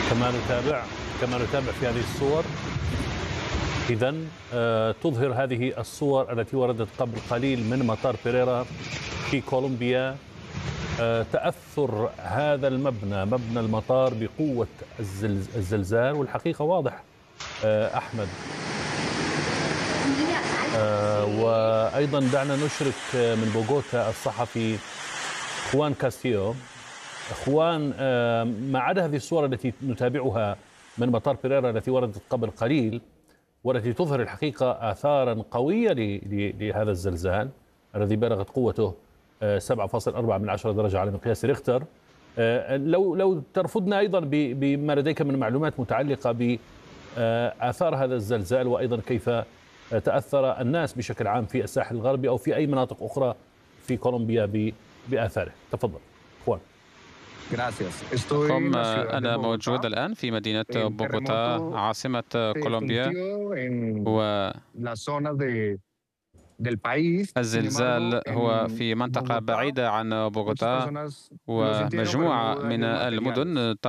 كما نتابع في هذه الصور. إذن تظهر هذه الصور التي وردت قبل قليل من مطار بيريرا في كولومبيا تأثر هذا المبنى، مبنى المطار، بقوة الزلزال. والحقيقة واضح أحمد، وأيضا دعنا نشرك من بوغوتا الصحفي خوان كاستيو. خوان، ما عدا هذه الصور التي نتابعها من مطار بيريرا التي وردت قبل قليل والتي تظهر الحقيقة آثارا قوية لهذا الزلزال الذي بلغت قوته 7.4 درجة على مقياس ريختر، لو ترفضنا أيضا بما لديك من معلومات متعلقة بآثار هذا الزلزال، وأيضا كيف تأثر الناس بشكل عام في الساحل الغربي أو في أي مناطق أخرى في كولومبيا بآثاره. تفضل خوان. أنا موجود الآن في مدينة بوغوتا عاصمة كولومبيا، والزلزال هو في منطقة بعيدة عن بوغوتا ومجموعة من المدن